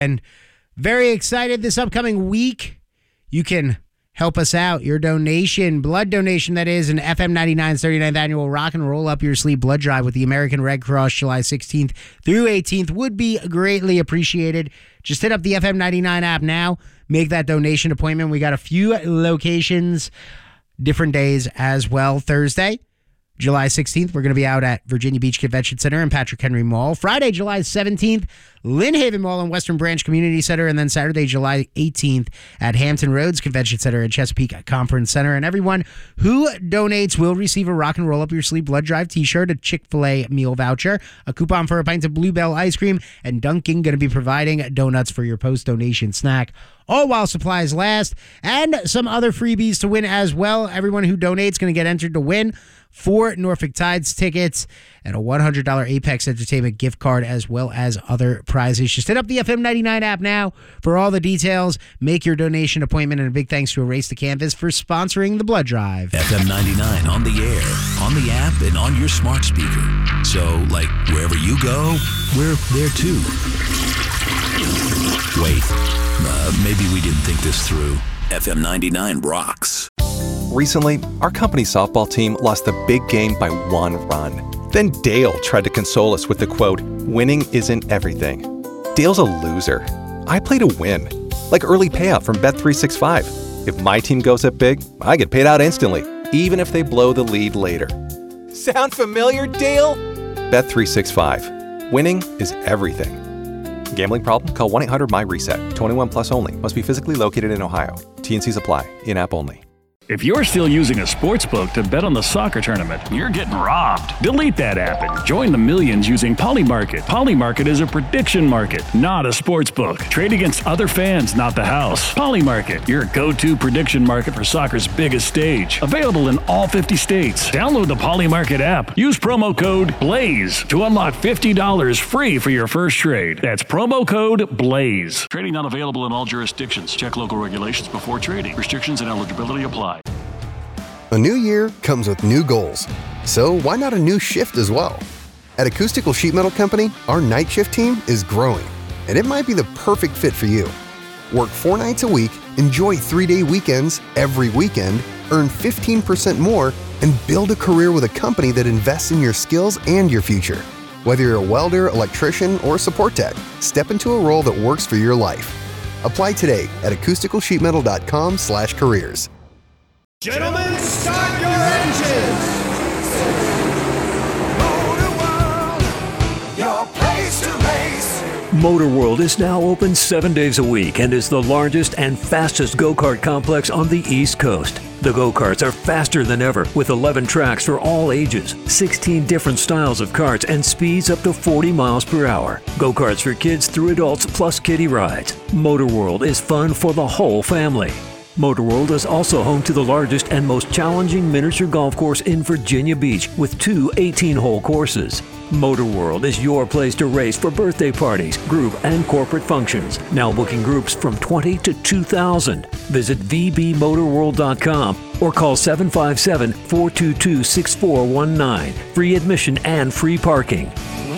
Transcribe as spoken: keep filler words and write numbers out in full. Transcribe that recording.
And very excited this upcoming week. You can help us out. Your donation, blood donation, that is, an F M ninety-nine's thirty-ninth annual Rock and Roll Up Your Sleeve blood drive with the American Red Cross July sixteenth through eighteenth would be greatly appreciated. Just hit up the F M ninety-nine app now. Make that donation appointment. We got a few locations, different days as well. Thursday, July sixteenth, we're going to be out at Virginia Beach Convention Center and Patrick Henry Mall. Friday, July seventeenth, Lynn Haven Mall and Western Branch Community Center. And then Saturday, July eighteenth at Hampton Roads Convention Center and Chesapeake Conference Center. And everyone who donates will receive a Rock and Roll Up Your Sleeve blood drive t-shirt, a Chick-fil-A meal voucher, a coupon for a pint of Bluebell ice cream, and Dunkin' going to be providing donuts for your post-donation snack, all while supplies last, and some other freebies to win as well. Everyone who donates is going to get entered to win four Norfolk Tides tickets and a one hundred dollars Apex Entertainment gift card, as well as other prizes. Just hit up the F M ninety-nine app now for all the details. Make your donation appointment, and a big thanks to Erase the Canvas for sponsoring the blood drive. F M ninety-nine on the air, on the app, and on your smart speaker. So, like, wherever you go, we're there too. Wait, uh, maybe we didn't think this through. F M ninety-nine rocks. Recently, our company softball team lost the big game by one run. Then Dale tried to console us with the quote, "Winning isn't everything." Dale's a loser. I play to win. Like early payout from Bet three sixty-five. If my team goes up big, I get paid out instantly, even if they blow the lead later. Sound familiar, Dale? Bet three sixty-five. Winning is everything. Gambling problem? Call one eight hundred M Y reset. twenty-one plus only. Must be physically located in Ohio. T N Cs apply. In-app only. If you're still using a sportsbook to bet on the soccer tournament, you're getting robbed. Delete that app and join the millions using Polymarket. Polymarket is a prediction market, not a sportsbook. Trade against other fans, not the house. Polymarket, your go-to prediction market for soccer's biggest stage. Available in all fifty states. Download the Polymarket app. Use promo code BLAZE to unlock fifty dollars free for your first trade. That's promo code BLAZE. Trading not available in all jurisdictions. Check local regulations before trading. Restrictions and eligibility apply. A new year comes with new goals, so why not a new shift as well? At Acoustical Sheet Metal Company, our night shift team is growing, and it might be the perfect fit for you. Work four nights a week, enjoy three-day weekends every weekend, earn fifteen percent more, and build a career with a company that invests in your skills and your future. Whether you're a welder, electrician, or support tech, step into a role that works for your life. Apply today at acoustical sheet metal dot com slash careers. Gentlemen, start your engines! Motor World, your place to race. Motor World is now open seven days a week and is the largest and fastest go-kart complex on the East Coast. The go-karts are faster than ever with eleven tracks for all ages, sixteen different styles of karts, and speeds up to forty miles per hour. Go-karts for kids through adults plus kiddie rides. Motor World is fun for the whole family. Motor World is also home to the largest and most challenging miniature golf course in Virginia Beach with two eighteen-hole courses. Motor World is your place to race for birthday parties, group, and corporate functions. Now booking groups from twenty to two thousand. Visit v b motor world dot com or call seven five seven, four two two, six four one nine. Free admission and free parking.